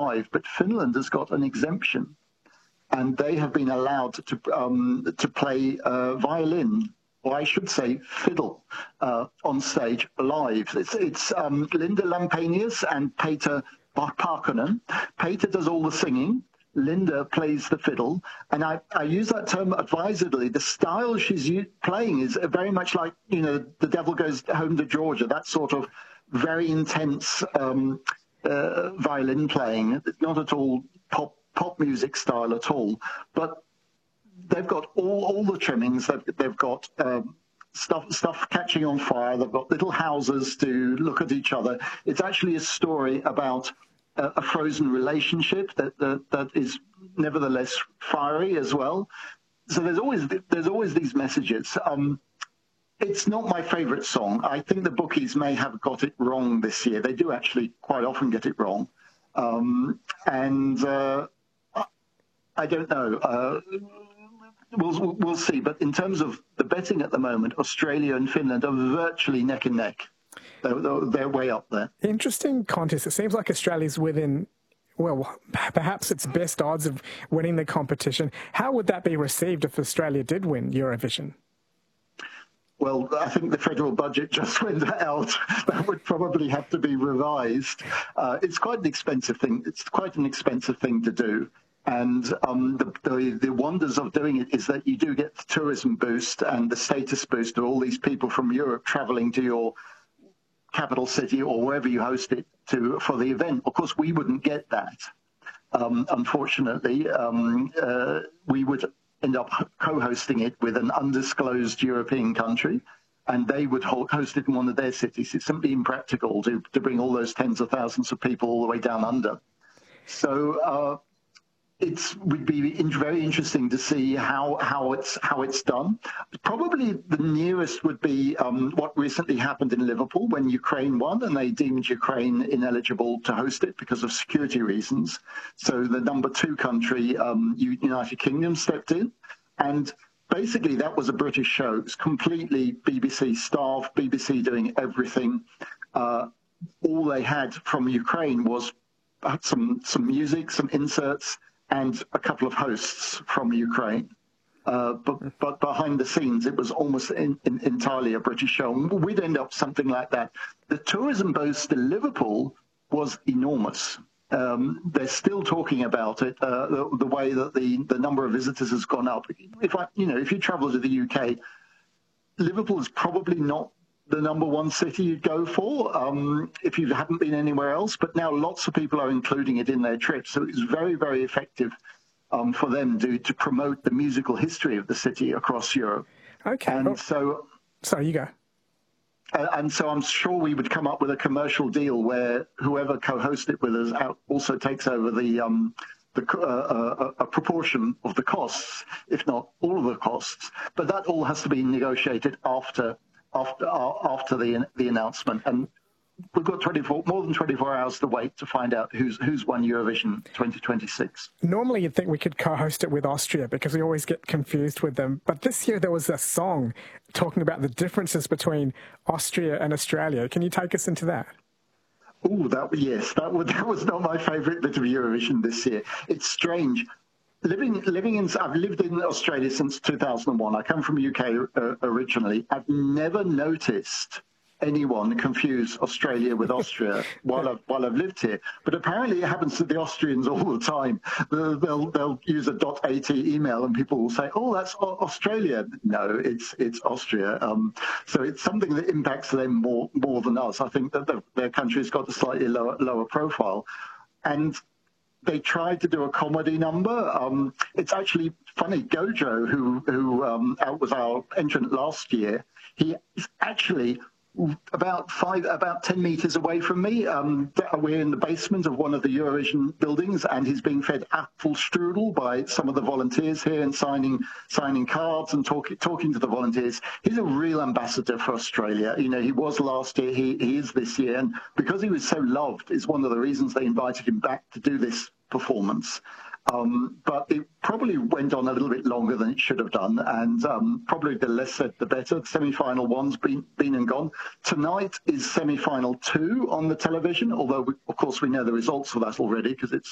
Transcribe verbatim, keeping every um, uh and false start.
live, but Finland has got an exemption, and they have been allowed to um, to play uh, violin, or I should say fiddle, uh, on stage live. It's, it's um, Linda Lampenius and Peter Parkkonen. Peter does all the singing. Linda plays the fiddle, and I, I use that term advisedly. The style she's playing is very much like, you know, The Devil Goes Home to Georgia, that sort of very intense um, uh, violin playing. It's not at all pop pop music style at all, but they've got all, all the trimmings. They've, they've got um, stuff stuff catching on fire. They've got little houses to look at each other. It's actually a story about a frozen relationship that, that that is nevertheless fiery as well. So there's always there's always these messages. Um, it's not my favorite song. I think the bookies may have got it wrong this year. They do actually quite often get it wrong, um, and uh, I don't know. Uh, we'll we'll see. But in terms of the betting at the moment, Australia and Finland are virtually neck and neck. They're, they're way up there. Interesting contest. It seems like Australia's within, well, perhaps its best odds of winning the competition. How would that be received if Australia did win Eurovision? Well, I think the federal budget just went out. That would probably have to be revised. Uh, it's quite an expensive thing. It's quite an expensive thing to do. And um, the, the, the wonders of doing it is that you do get the tourism boost and the status boost of all these people from Europe traveling to your capital city or wherever you host it to for the event. Of course, we wouldn't get that. Um, unfortunately, um, uh, we would end up co-hosting it with an undisclosed European country, and they would host it in one of their cities. It's simply impractical to, to bring all those tens of thousands of people all the way down under. So uh, it would be in, very interesting to see how how it's how it's done. Probably the nearest would be um, what recently happened in Liverpool when Ukraine won, and they deemed Ukraine ineligible to host it because of security reasons. So the number two country, um, United Kingdom, stepped in, and basically that was a British show. It was completely B B C staff, B B C doing everything. Uh, all they had from Ukraine was some some music, some inserts, and a couple of hosts from Ukraine. Uh, but, but behind the scenes, it was almost in, in, entirely a British show. We'd end up something like that. The tourism boost to Liverpool was enormous. Um, they're still talking about it, uh, the, the way that the, the number of visitors has gone up. If I, you know, if you travel to the U K, Liverpool is probably not the number one city you'd go for um, if you haven't been anywhere else. But now lots of people are including it in their trips. So it's very, very effective um, for them to, to promote the musical history of the city across Europe. Okay. And well, so... Sorry, you go. Uh, and so I'm sure we would come up with a commercial deal where whoever co-hosts it with us out also takes over the... Um, The, uh, a, a proportion of the costs, if not all of the costs. But that all has to be negotiated after after after the the announcement, and we've got twenty-four more than twenty-four hours to wait to find out who's who's won Eurovision twenty twenty-six. Normally, you'd think we could co-host it with Austria because we always get confused with them. But this year there was a song talking about the differences between Austria and Australia. Can you take us into that? Oh, that yes, that was that was not my favourite bit of Eurovision this year. It's strange. Living living in I've lived in Australia since two thousand one. I come from the U K uh, originally. I've never noticed anyone confuse Australia with Austria while I've while I've lived here. But apparently it happens to the Austrians all the time. They'll they'll, they'll use a .at email and people will say, "Oh, that's Australia." No, it's it's Austria. Um, so it's something that impacts them more more than us. I think that the, their country's got a slightly lower lower profile, and they tried to do a comedy number. Um, it's actually funny. Gojo, who who um, was our entrant last year, he is actually about five, about ten meters away from me. Um, we're in the basement of one of the Eurovision buildings, and he's being fed apple strudel by some of the volunteers here and signing signing cards and talking talking to the volunteers. He's a real ambassador for Australia. You know, he was last year, he, he is this year, and because he was so loved, is one of the reasons they invited him back to do this performance. Um, but it probably went on a little bit longer than it should have done, and um, probably the less said, the better. The semi-final one's been, been and gone. Tonight is semi-final two on the television, although, we, of course, we know the results of that already because it's